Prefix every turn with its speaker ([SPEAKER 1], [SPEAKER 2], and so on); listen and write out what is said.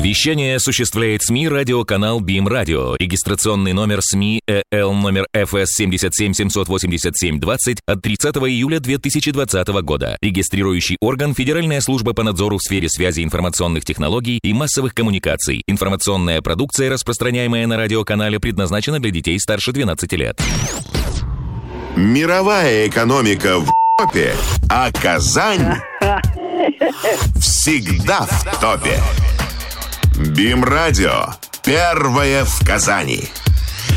[SPEAKER 1] Вещание осуществляет СМИ радиоканал БИМ Радио. Регистрационный номер СМИ ЭЛ номер ФС 77-787-20 от 30 июля 2020 года. Регистрирующий орган Федеральная служба по надзору в сфере связи информационных технологий и массовых коммуникаций. Информационная продукция, распространяемая на радиоканале, предназначена для детей старше 12 лет.
[SPEAKER 2] Мировая экономика в топе, а Казань всегда в топе. БИМ Радио. Первое в Казани.